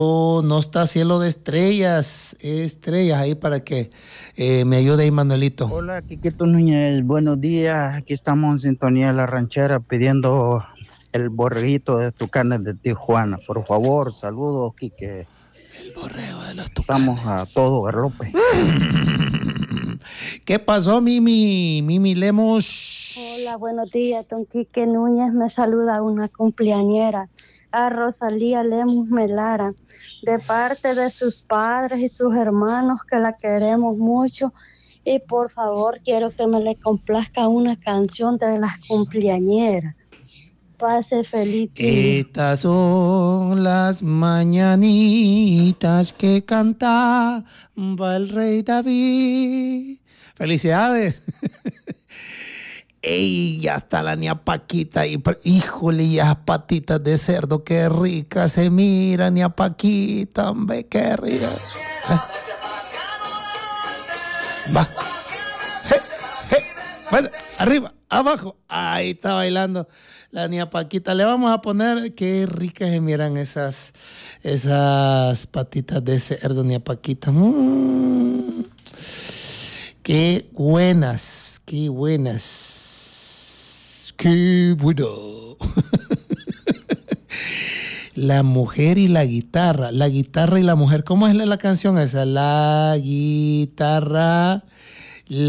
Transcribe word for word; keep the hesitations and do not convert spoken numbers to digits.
no está cielo de estrellas, estrellas ahí para que eh, me ayude ahí, Manuelito. Hola, Quiquito Núñez, buenos días. Aquí estamos en sintonía de la ranchera pidiendo el borreguito de Tucanes de Tijuana. Por favor, saludos, Quique. El borrego de los Estamos Tucanes. a todo galope. ¿Qué pasó, Mimi? Mimi Lemos. Hola, buenos días, don Quique Núñez. Me saluda una cumpleañera, a Rosalía Lemos Melara, de parte de sus padres y sus hermanos que la queremos mucho. Y por favor, quiero que me le complazca una canción de las cumpleañeras. Pase feliz día. Estas son las mañanitas que cantaba el rey David. Felicidades. Ey, ya está la niña Paquita. Y, híjole, y esas patitas de cerdo, qué rica se mira, niña Paquita, hombre, qué rica. ¿Eh? Va. Hey, hey. Bueno, arriba, abajo. Ahí está bailando la niña Paquita. Le vamos a poner, qué ricas se miran esas, esas patitas de cerdo, niña Paquita. Mm. Qué buenas, qué buenas, qué bueno. La mujer y la guitarra, la guitarra y la mujer. ¿Cómo es la canción esa? La guitarra